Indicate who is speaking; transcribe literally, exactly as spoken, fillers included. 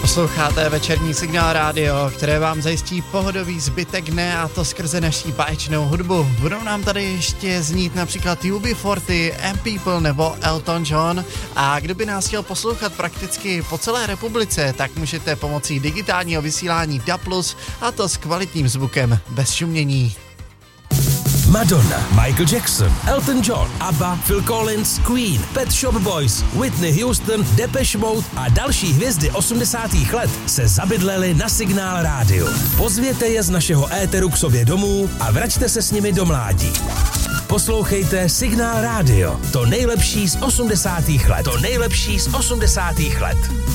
Speaker 1: Posloucháte večerní Signál rádio, které vám zajistí pohodový zbytek dne, a to skrze naší báječnou hudbu. Budou nám tady ještě znít například U B čtyřicet, M-People nebo Elton John, a kdo by nás chtěl poslouchat prakticky po celé republice, tak můžete pomocí digitálního vysílání D A B plus, a to s kvalitním zvukem bez šumění.
Speaker 2: Madonna, Michael Jackson, Elton John, ABBA, Phil Collins, Queen, Pet Shop Boys, Whitney Houston, Depeche Mode a další hvězdy osmdesátých let se zabydleli na Signál rádiu. Pozvěte je z našeho éteru k sobě domů a vraťte se s nimi do mládí. Poslouchejte Signál rádio, to nejlepší z osmdesátých let. To nejlepší z osmdesátých let.